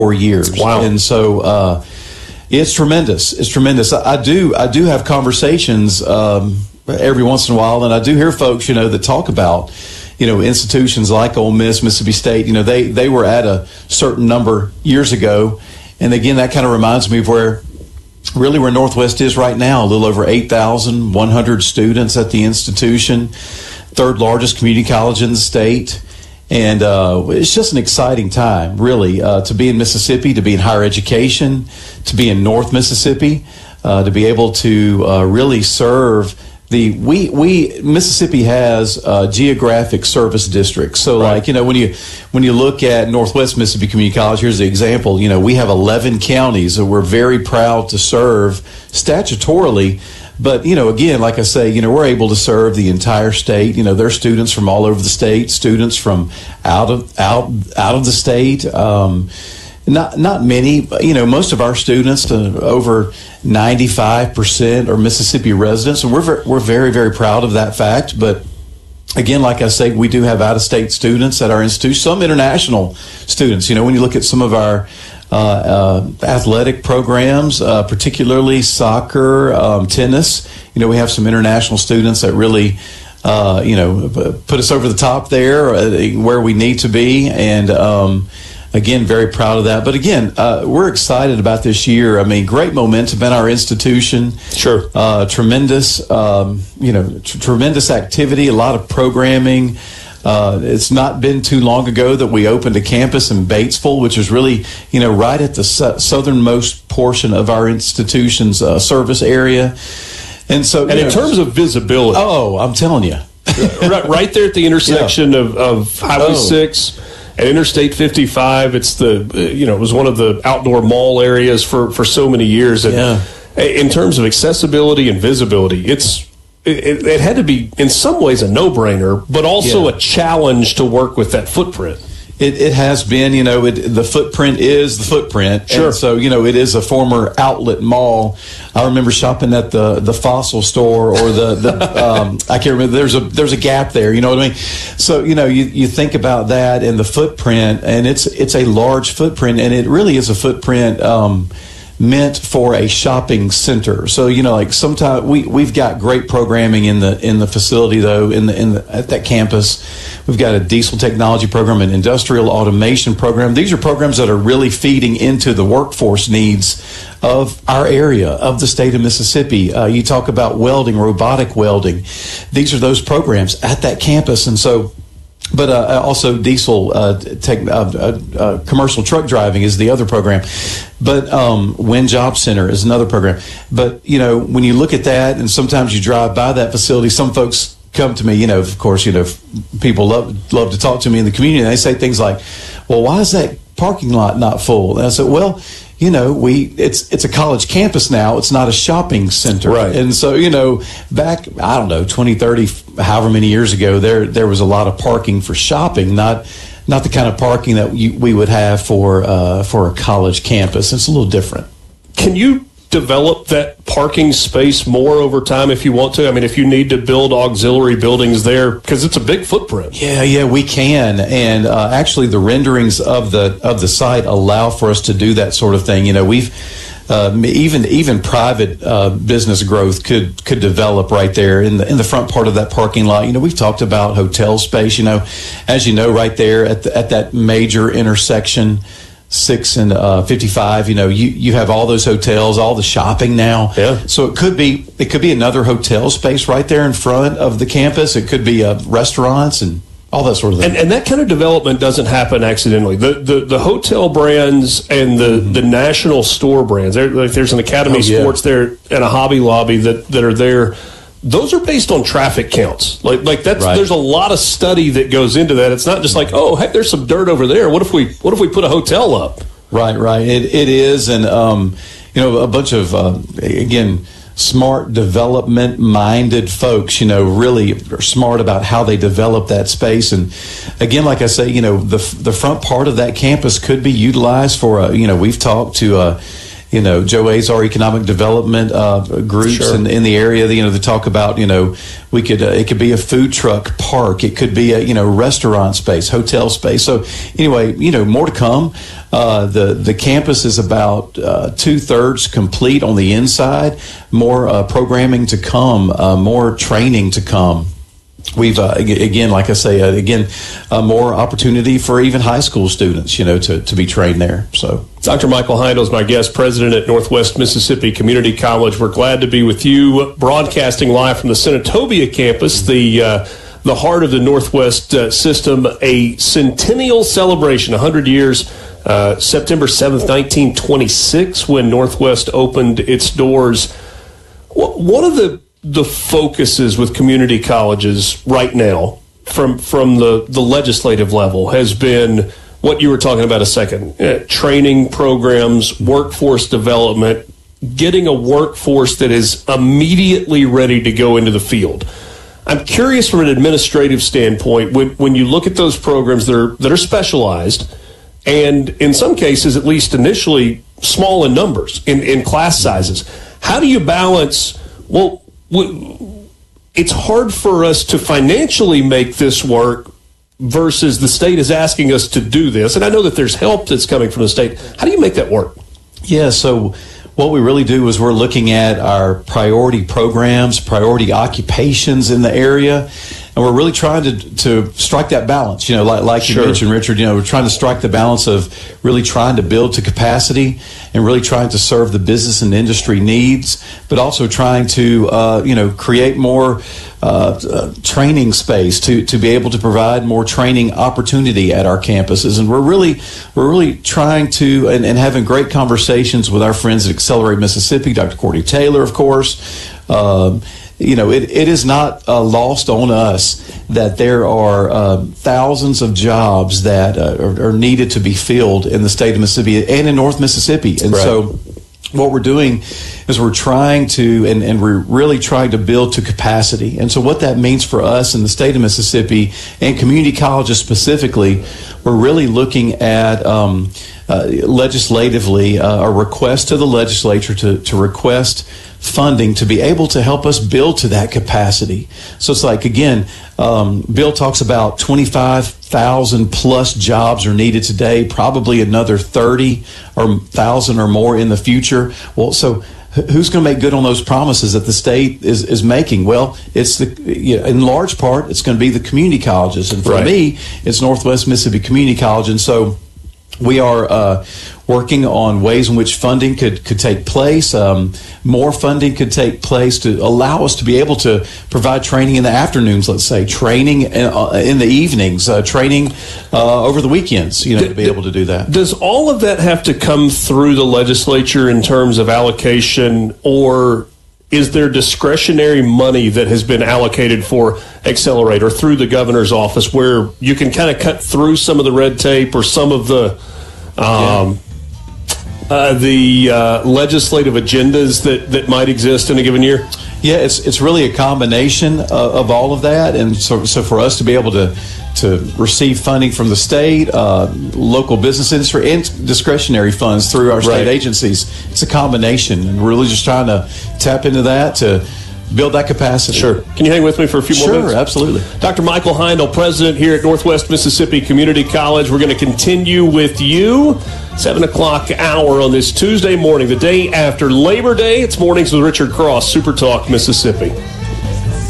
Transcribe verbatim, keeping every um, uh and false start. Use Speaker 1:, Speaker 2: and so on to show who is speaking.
Speaker 1: four years.
Speaker 2: Wow.
Speaker 1: And so uh, it's tremendous. It's tremendous. I, I do I do have conversations um, every once in a while, and I do hear folks, you know, that talk about, you know, institutions like Ole Miss, Mississippi State. You know, they, they were at a certain number years ago. And again, that kind of reminds me of where really where Northwest is right now, a little over eight thousand one hundred students at the institution, third largest community college in the state. And uh, it's just an exciting time, really, uh, to be in Mississippi, to be in higher education, to be in North Mississippi, uh, to be able to uh, really serve the we we Mississippi has uh, geographic service districts. So, right. like you know, when you when you look at Northwest Mississippi Community College, here's the example. You know, we have eleven counties that we're very proud to serve statutorily. But, you know, again, like I say, you know, we're able to serve the entire state. You know, there are students from all over the state, students from out of out out of the state. Um, not not many, but, you know, most of our students, uh, over ninety-five percent, are Mississippi residents, and we're ver- we're very very proud of that fact. But again, like I say, we do have out of state students at our institution, some international students. You know, when you look at some of our Uh, uh, athletic programs, uh, particularly soccer, um, tennis. You know, we have some international students that really, uh, you know, put us over the top there, uh, where we need to be. And um, again, very proud of that. But again, uh, we're excited about this year. I mean, great momentum in our institution.
Speaker 2: Sure.
Speaker 1: Uh, tremendous, um, you know, tr- tremendous activity, a lot of programming. Uh, it's not been too long ago that we opened a campus in Batesville, which is really, you know, right at the su- southernmost portion of our institution's uh, service area. And so,
Speaker 2: and in know, terms of visibility,
Speaker 1: oh, I'm telling you,
Speaker 2: right, right there at the intersection yeah. of, of Highway oh. six and Interstate fifty-five. It's the, you know, it was one of the outdoor mall areas for, for so many years. And
Speaker 1: yeah.
Speaker 2: in terms of accessibility and visibility, it's, It, it had to be, in some ways, a no-brainer, but also
Speaker 1: yeah.
Speaker 2: a challenge to work with that footprint.
Speaker 1: It, it has been, you know, it, the footprint is the footprint.
Speaker 2: Sure.
Speaker 1: And so, you know, it is a former outlet mall. I remember shopping at the, the Fossil store or the, the um, I can't remember, there's a there's a gap there, you know what I mean? So, you know, you, you think about that and the footprint, and it's it's a large footprint, and it really is a footprint um meant for a shopping center. So, you know, like sometimes we, we've got great programming in the in the facility, though, in the in the at that campus. We've got a diesel technology program, an industrial automation program. These are programs that are really feeding into the workforce needs of our area, of the state of Mississippi. Uh, you talk about welding, robotic welding. These are those programs at that campus. And so, but uh, also diesel uh, tech, uh, uh, uh, commercial truck driving is the other program. But um, Wind Job Center is another program. But, you know, when you look at that, and sometimes you drive by that facility, some folks come to me, you know, of course, you know, people love love to talk to me in the community, and they say things like, well, why is that parking lot not full? And I said, well, you know, we it's it's a college campus now. It's not a shopping center.
Speaker 2: Right.
Speaker 1: And so, you know, back, I don't know, twenty, thirty, however many years ago, there there was a lot of parking for shopping, not not the kind of parking that you, we would have for uh, for a college campus. It's a little different.
Speaker 2: Can you develop that parking space more over time if you want to? I mean, if you need to build auxiliary buildings there, because it's a big footprint.
Speaker 1: Yeah, yeah, we can. And uh, actually, the renderings of the of the site allow for us to do that sort of thing. You know, we've uh, even even private uh, business growth could could develop right there in the in the front part of that parking lot. You know, we've talked about hotel space. You know, as you know, right there at the, at that major intersection, six and uh, fifty-five, you know, you, you have all those hotels, all the shopping now.
Speaker 2: Yeah.
Speaker 1: So it could be it could be another hotel space right there in front of the campus. It could be uh, restaurants and all that sort of thing.
Speaker 2: And, and that kind of development doesn't happen accidentally. The the, the hotel brands and the, mm-hmm. the national store brands, there, like there's an Academy
Speaker 1: oh, yeah.
Speaker 2: Sports there and a Hobby Lobby that, that are there. Those are based on traffic counts. Like like that's
Speaker 1: right.
Speaker 2: There's a lot of study that goes into that. It's not just like, oh, hey, there's some dirt over there. What if we what if we put a hotel up?
Speaker 1: Right, right. It it is, and um, you know, a bunch of uh, again smart development minded folks. You know, really are smart about how they develop that space. And again, like I say, you know, the the front part of that campus could be utilized for a. You know, we've talked to. Uh, You know, Joe Azar economic development uh, groups
Speaker 2: sure.
Speaker 1: in, in the area. You know, they talk about, you know, we could uh, it could be a food truck park. It could be a, you know, restaurant space, hotel space. So anyway, you know, more to come. Uh, the the campus is about uh, two thirds complete on the inside. More uh, programming to come. Uh, more training to come. We've uh, again, like I say, uh, again, uh, more opportunity for even high school students, you know, to, to be trained there. So,
Speaker 2: Doctor Michael Heindel is my guest, president at Northwest Mississippi Community College. We're glad to be with you, broadcasting live from the Senatobia campus, the uh, the heart of the Northwest uh, system, a centennial celebration, one hundred years. Uh, September seventh, nineteen twenty-six, when Northwest opened its doors. One of the the focuses with community colleges right now from from the, the legislative level has been what you were talking about a second, uh, training programs, workforce development, getting a workforce that is immediately ready to go into the field. I'm curious from an administrative standpoint, when, when you look at those programs that are, that are specialized and in some cases, at least initially, small in numbers, in, in class sizes, how do you balance, well, it's hard for us to financially make this work versus the state is asking us to do this. And I know that there's help that's coming from the state. How do you make that work?
Speaker 1: Yeah, so what we really do is we're looking at our priority programs, priority occupations in the area, and we're really trying to to strike that balance. You know, like, like you
Speaker 2: Sure.
Speaker 1: mentioned, Richard, you know, we're trying to strike the balance of really trying to build to capacity and really trying to serve the business and industry needs, but also trying to, uh, you know, create more uh, uh, training space to, to be able to provide more training opportunity at our campuses. And we're really, we're really trying to, and, and having great conversations with our friends at Accelerate Mississippi, Doctor Courtney Taylor, of course. Um, You know, it, it is not uh, lost on us that there are uh, thousands of jobs that uh, are, are needed to be filled in the state of Mississippi and in North Mississippi. And
Speaker 2: Right.
Speaker 1: so what we're doing is we're trying to, and, and we're really trying to build to capacity. And so what that means for us in the state of Mississippi and community colleges specifically, we're really looking at um, uh, legislatively uh, a request to the legislature to, to request funding to be able to help us build to that capacity. So it's like, again, um, Bill talks about twenty-five thousand plus jobs are needed today, probably another thirty or thousand or more in the future. Well, so who's going to make good on those promises that the state is, is making? Well, it's the, you know, in large part, it's going to be the community colleges. And for
Speaker 2: Right.
Speaker 1: me, it's Northwest Mississippi Community College. And so we are uh, working on ways in which funding could, could take place. Um, more funding could take place to allow us to be able to provide training in the afternoons, let's say, training in, uh, in the evenings, uh, training uh, over the weekends, you know, to be able to do that.
Speaker 2: Does all of that have to come through the legislature in terms of allocation, or is there discretionary money that has been allocated for Accelerate or through the governor's office where you can kind of cut through some of the red tape or some of the um, yeah. uh, the uh, legislative agendas that, that might exist in a given year?
Speaker 1: Yeah, it's it's really a combination of, of all of that, and so so for us to be able to to receive funding from the state, uh, local business industry, and discretionary funds through our state
Speaker 2: Right.
Speaker 1: agencies, it's a combination, and we're really just trying to tap into that to build that capacity.
Speaker 2: Sure. Can you hang with me for a few more
Speaker 1: Sure,
Speaker 2: minutes?
Speaker 1: absolutely.
Speaker 2: Doctor Michael Heindel, president here at Northwest Mississippi Community College. We're going to continue with you. seven o'clock hour on this Tuesday morning, the day after Labor Day. It's Mornings with Richard Cross, Super Talk, Mississippi.